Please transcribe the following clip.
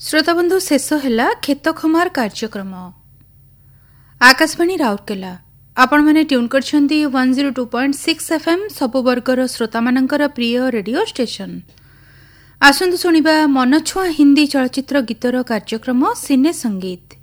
श्रोताबंधु शेष है खेत खमार कार्यक्रम आकाशवाणी राउरकेला आपण मैंने ट्यून कर 102.6 FM सबु वर्गर श्रोता मानकर प्रिय रेडियो स्टेशन। आसंतु सुनिबा मनछुआ हिंदी चलचित्र गीतर कार्यक्रम सिने संगीत।